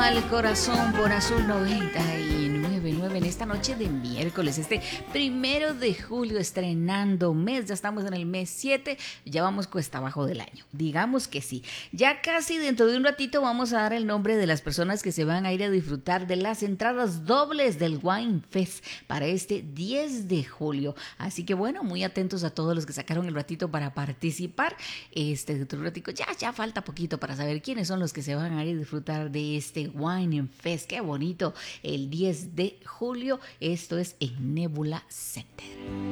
al corazón por Azul 99.9 en esta noche de miércoles, este 1 de julio, estrenando mes. Ya estamos en el mes 7, ya vamos cuesta abajo del año, digamos que sí. Ya casi dentro de un ratito vamos a dar el nombre de las personas que se van a ir a disfrutar de las entradas dobles del Wine Fest para este 10 de julio. Así que bueno, muy atentos a todos los que sacaron el ratito para participar. Dentro de un ratito ya falta poquito para saber quiénes son los que se van a ir a disfrutar de este Wine Fest. Qué bonito, el 10 de julio. Esto es en Nebula Center.